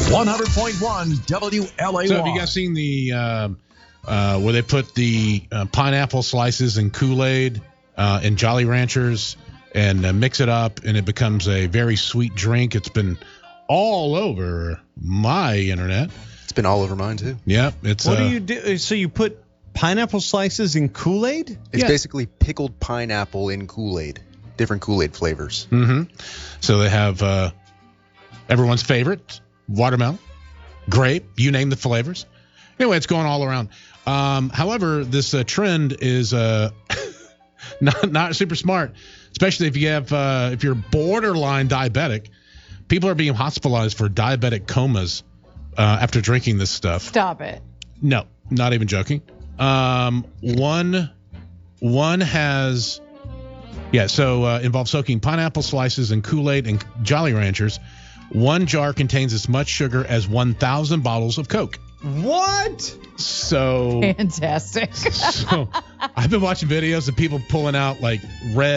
100.1 WLAY. So have you guys seen the where they put the pineapple slices in Kool-Aid and Jolly Ranchers and mix it up, and it becomes a very sweet drink? It's been all over my internet. It's been all over mine, too. Yeah. It's, what do you do? So you put pineapple slices in Kool-Aid? It's basically pickled pineapple in Kool-Aid. Different Kool-Aid flavors. Mm-hmm. So they have everyone's favorite, watermelon, grape, you name the flavors. Anyway, it's going all around. However, this trend is not super smart, especially if you have if you're borderline diabetic. People are being hospitalized for diabetic comas after drinking this stuff. Stop it. No, not even joking. One has, involves soaking pineapple slices in Kool-Aid and Jolly Ranchers. One jar contains as much sugar as 1,000 bottles of Coke. What? So fantastic. So I've been watching videos of people pulling out like red